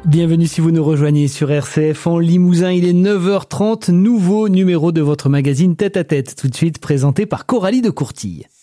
Bienvenue si vous nous rejoignez sur RCF en Limousin, il est 9h30, nouveau numéro de votre magazine Tête à Tête, tout de suite présenté par Coralie de Courtille.